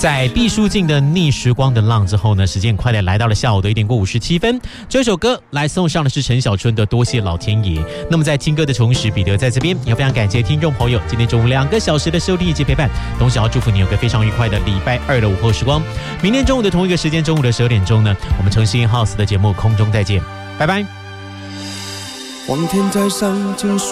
在毕书尽的逆时光的浪之后呢，时间快点来到了下午的1点过57分。这首歌来送上的是陈小春的《多谢老天爷》。那么在听歌的同时，彼得在这边也非常感谢听众朋友今天中午2个小时的收听以及陪伴，同时要祝福你有个非常愉快的礼拜2的午后时光。明天中午的同一个时间，中午的12点钟呢，我们诚信 House 的节目空中再见，拜拜。 黄天在上经